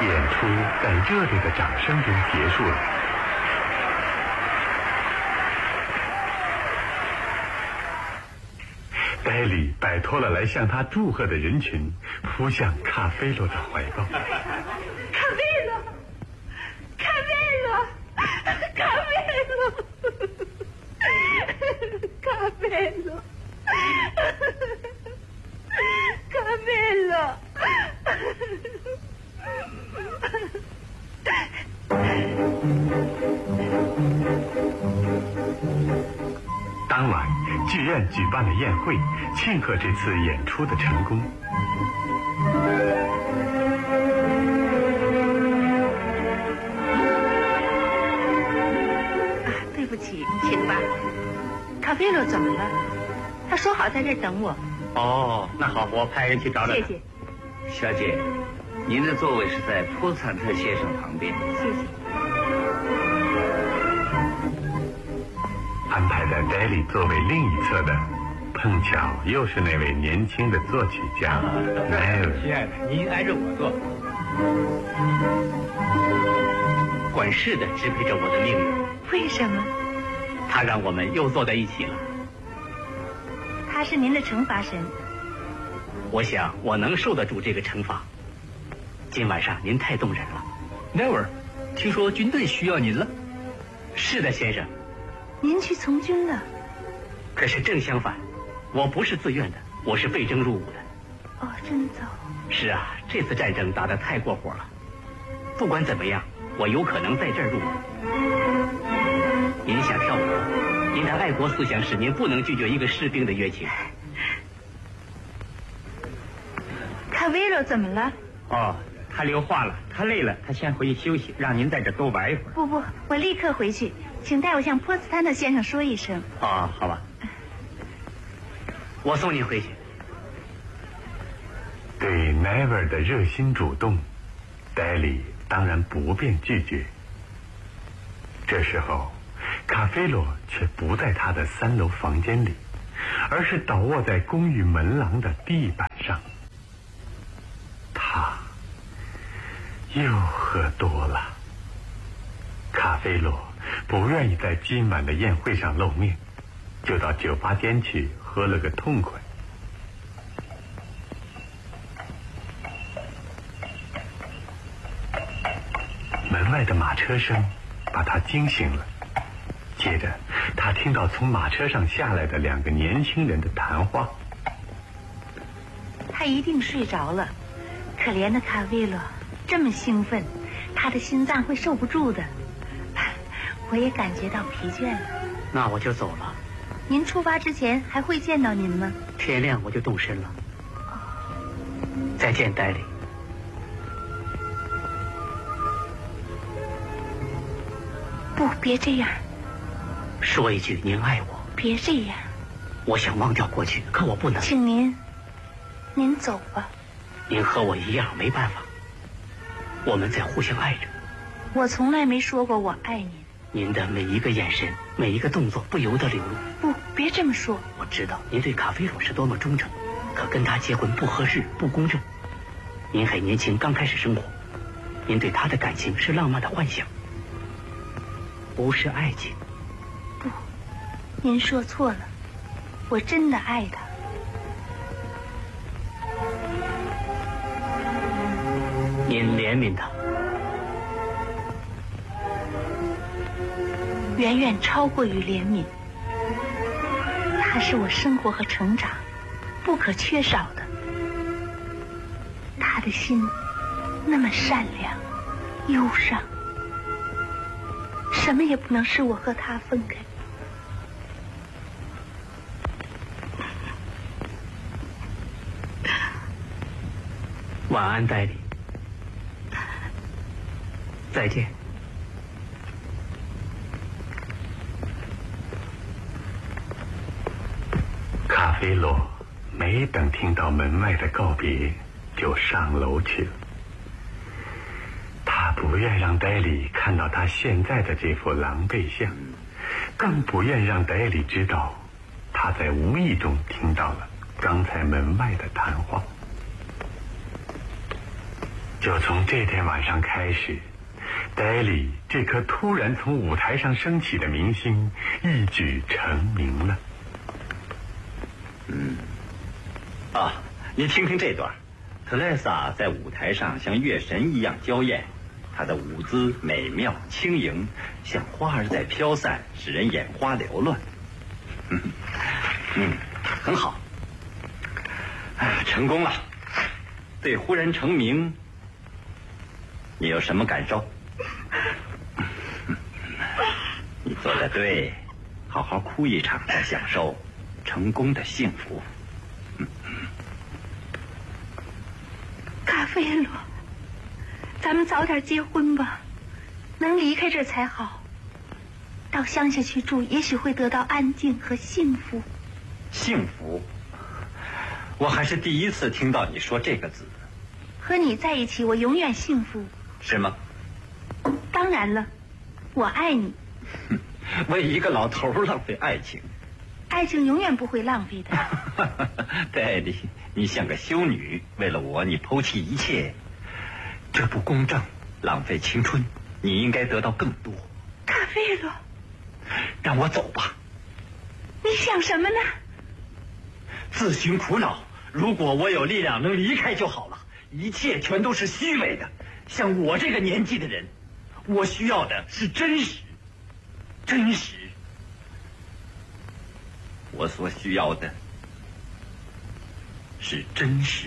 演出在热烈的掌声中结束了。戴里摆脱了来向他祝贺的人群，扑向卡菲罗的怀抱。 卡菲罗，卡菲罗，卡菲罗，卡菲罗，卡菲罗。 当晚，剧院举办了宴会，庆贺这次演出的成功。 对不起，请吧。卡菲罗怎么了？他说好在这儿等我。 哦，那好，我派人去找找他。 谢谢。 小姐，您的座位是在普斯坦特先生旁边。 谢谢。 安排在戴里座位另一侧的，碰巧又是那位年轻的作曲家奈尔。 亲爱的，您挨着我坐。管事的支配着我的命运。 为什么？ 他让我们又坐在一起了。 他是您的惩罚神。 我想我能受得住这个惩罚。今晚上您太动人了。奈尔，听说军队需要您了？是的，先生。 您去从军了？ 可是正相反，我不是自愿的，我是被征入伍的。 哦，真糟。 是啊，这次战争打得太过火了。不管怎么样，我有可能在这儿入伍。您想跳舞？您的爱国思想使您不能拒绝一个士兵的约请。 卡维罗怎么了？ 哦，他溜话了，他累了，他先回去休息，让您在这多玩一会儿。 不，我立刻回去，请代我向波斯坦特先生说一声。 哦，好吧，我送您回去。 对奈维尔的热心主动，戴里当然不便拒绝。这时候，卡菲罗却不在他的3楼房间里，而是倒卧在公寓门廊的地板上。他又喝多了。卡菲罗不愿意在今晚的宴会上露面，就到酒吧间去喝了个痛快。门外的马车声把他惊醒了，接着他听到从马车上下来的2个年轻人的谈话。 他一定睡着了，可怜的卡维罗，这么兴奋，他的心脏会受不住的。我也感觉到疲倦了。 那我就走了。 您出发之前还会见到您吗？ 天亮我就动身了。再见，戴里。 不，别这样。 说一句您爱我。 别这样。 我想忘掉过去，可我不能。 请您走吧。 您和我一样没办法，我们在互相爱着。 我从来没说过我爱您。 您的每一个眼神，每一个动作不由得流露。 不，别这么说。 我知道您对卡菲罗是多么忠诚，可跟他结婚不合适，不公正。您还年轻，刚开始生活，您对他的感情是浪漫的幻想，不是爱情。 不，您说错了，我真的爱他。 您怜悯他， 远远超过于怜悯。他是我生活和成长不可缺少的。他的心那么善良、忧伤，什么也不能使我和他分开。 晚安，戴里。再见。 卡菲罗没等听到门外的告别，就上楼去了。他不愿让戴里看到他现在的这副狼狈相，更不愿让戴里知道他在无意中听到了刚才门外的谈话。 就从这天晚上开始，戴里这颗突然从舞台上升起的明星一举成名了。 你听听这段，特蕾莎在舞台上像月神一样娇艳，她的舞姿美妙轻盈，像花儿在飘散，使人眼花缭乱。很好，成功了。对忽然成名，你有什么感受？你做得对，好好哭一场，再享受成功的幸福。 卡菲罗，咱们早点结婚吧，能离开这才好。到乡下去住，也许会得到安静和幸福。 幸福？我还是第一次听到你说这个字。 和你在一起，我永远幸福。 是吗？ 当然了，我爱你。 为一个老头浪费爱情， 爱情永远不会浪费的。 戴丽，你像个修女，为了我你抛弃一切，这不公正，浪费青春，你应该得到更多。 卡菲罗， 让我走吧。 你想什么呢？ 自寻苦恼，如果我有力量能离开就好了，一切全都是虚伪的。像我这个年纪的人，我需要的是真实。真实，我所需要的是真实。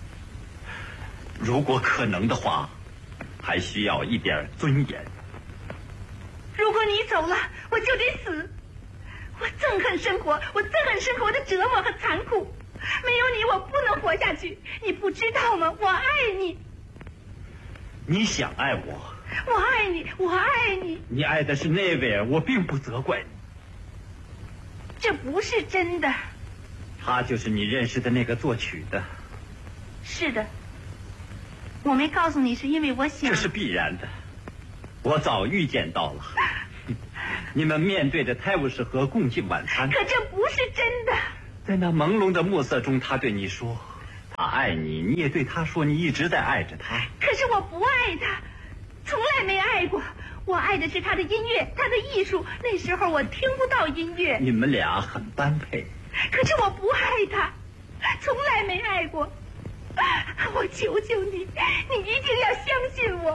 如果可能的话，还需要一点尊严。 如果你走了，我就得死。我憎恨生活，我憎恨生活的折磨和残酷。没有你，我不能活下去。你不知道吗？我爱你。 你想爱我？ 我爱你，我爱你。 你爱的是内维尔，我并不责怪你。 这不是真的。 他就是你认识的那个作曲的。 是的。我没告诉你，是因为我想。 这是必然的，我早预见到了。你们面对着泰晤士河共进晚餐。 可这不是真的。 在那朦胧的暮色中，他对你说他爱你，你也对他说你一直在爱着他。 可是我不爱他，从来没爱过。我爱的是他的音乐，他的艺术。那时候我听不到音乐。 你们俩很般配。 可是我不爱他，从来没爱过。我求求你，你一定要相信我。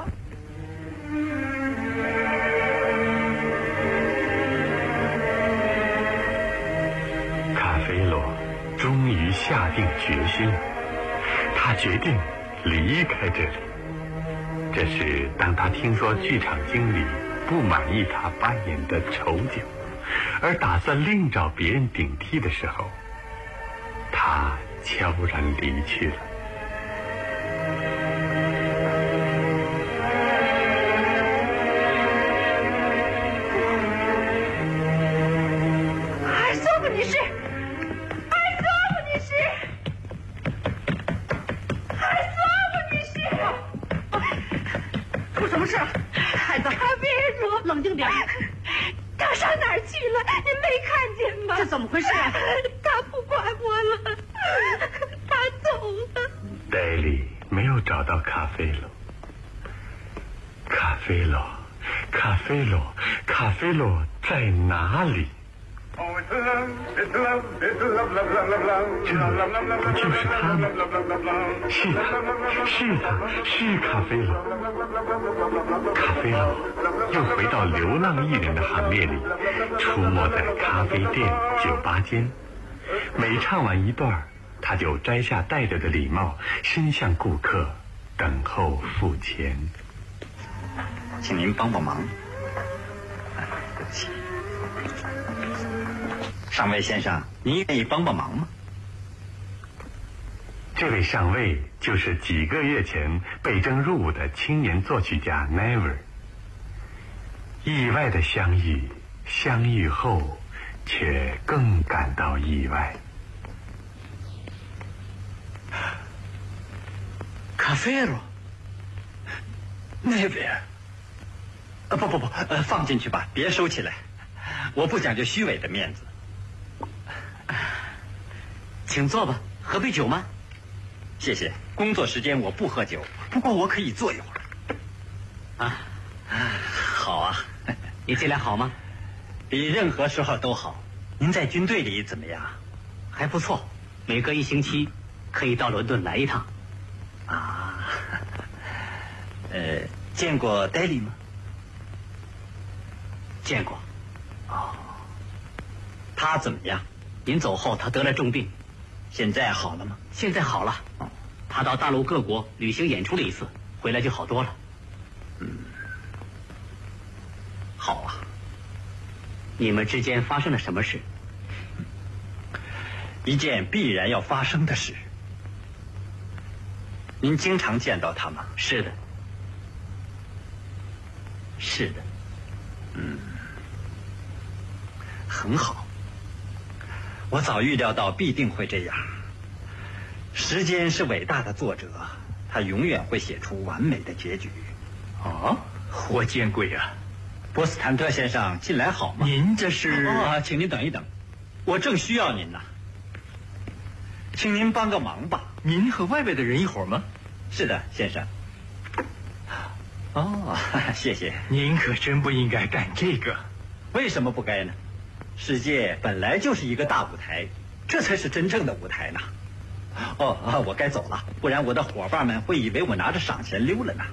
卡菲罗终于下定决心，他决定离开这里。这是当他听说剧场经理不满意他扮演的丑角，而打算另找别人顶替的时候，他悄然离去了。 怎么回事？他不管我了，他走了。 戴里没有找到卡菲罗，卡菲罗，卡菲罗，卡菲罗在哪里？这不就是他吗？是他，是他，是卡菲罗。卡菲罗又回到流浪艺人的行列里，出没在咖啡店、酒吧间。每唱完一段，他就摘下戴着的礼帽，伸向顾客，等候付钱。 请您帮帮忙。对不起。上尉先生，您愿意帮帮忙吗？ 这位上尉就是几个月前被征入伍的青年作曲家 Never。 意外的相遇，相遇后却更感到意外。 卡菲罗，那边，不，放进去吧，别收起来，我不讲究虚伪的面子。 请坐吧，喝杯酒吗？ 谢谢。工作时间我不喝酒，不过我可以坐一会儿。好啊。 你这俩好吗？ 比任何时候都好。您在军队里怎么样？ 还不错，每隔1星期可以到伦敦来一趟。 啊，见过戴利吗？ 见过。 哦，他怎么样？ 您走后，他得了重病， 现在好了吗？ 现在好了。他到大陆各国旅行演出了一次，回来就好多了。 好啊。 你们之间发生了什么事？ 一件必然要发生的事。您经常见到他吗？ 是的。是的。 很好。我早预料到必定会这样。时间是伟大的作者，他永远会写出完美的结局。 哦，活见鬼啊！ 波斯坦特先生近来好吗？ 您这是？ 请您等一等，我正需要您呢。请您帮个忙吧。 您和外边的人一伙吗？ 是的，先生。哦，谢谢。 您可真不应该干这个。 为什么不该呢？世界本来就是一个大舞台，这才是真正的舞台呢。我该走了，不然我的伙伴们会以为我拿着赏钱溜了呢。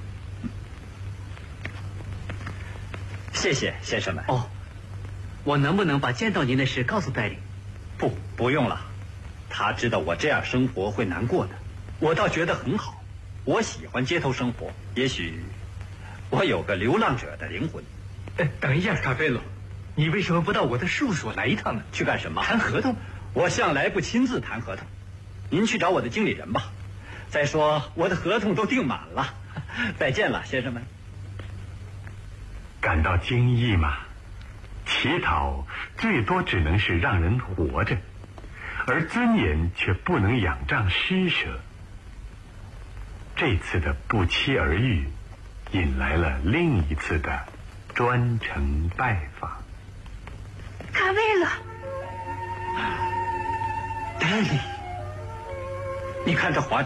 谢谢，先生们。 我能不能把见到您的事告诉戴理？ 不用了。他知道我这样生活会难过的，我倒觉得很好。我喜欢街头生活，也许我有个流浪者的灵魂。 等一下，卡菲罗，你为什么不到我的事务所来一趟呢？ 去干什么？ 谈合同。 我向来不亲自谈合同，您去找我的经理人吧。再说我的合同都订满了。再见了，先生们。 感到惊异吗？乞讨最多只能是让人活着，而尊严却不能仰仗施舍。这次的不期而遇，引来了另一次的专程拜访。 卡维罗， 戴利，你看这滑